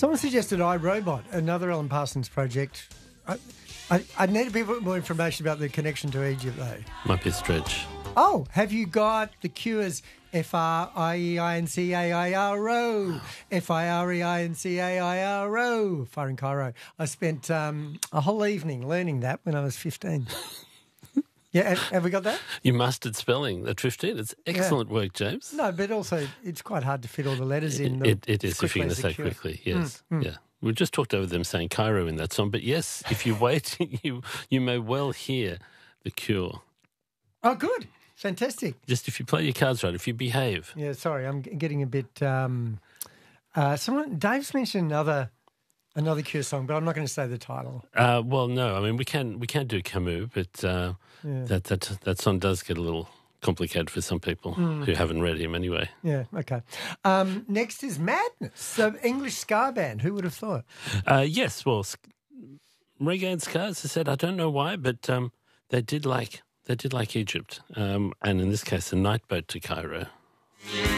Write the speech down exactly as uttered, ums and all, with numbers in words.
Someone suggested iRobot, another Alan Parsons project. I, I, I need a bit more information about the connection to Egypt, though. Might be a stretch. Oh, have you got the Cure's F R I E I N C A I R O? F I R E I N C A I R O. Fire in Cairo. I spent um, a whole evening learning that when I was fifteen. Yeah, have, have we got that? You mastered spelling at fifteen. It's excellent yeah. work, James. No, but also it's quite hard to fit all the letters in. The, it, it is, if you're going to say Cure. Quickly, yes. Mm, mm. Yeah. We just talked over them saying Cairo in that song, but yes, if you wait, you you may well hear the Cure. Oh, good. Fantastic. Just if you play your cards right, if you behave. Yeah, sorry, I'm getting a bit... Um, uh, someone, Dave's mentioned another another Cure song, but I'm not going to say the title. Uh, well, no, I mean, we can we can do Camus, but uh, yeah. that, that, that song does get a little complicated for some people mm. who haven't read him anyway. Yeah, okay. Um, next is Madness, the English ska band. Who would have thought? Uh, yes, well, reggae and ska, as I said, I don't know why, but um, they did like... They did like Egypt, um, and in this case, a night boat to Cairo.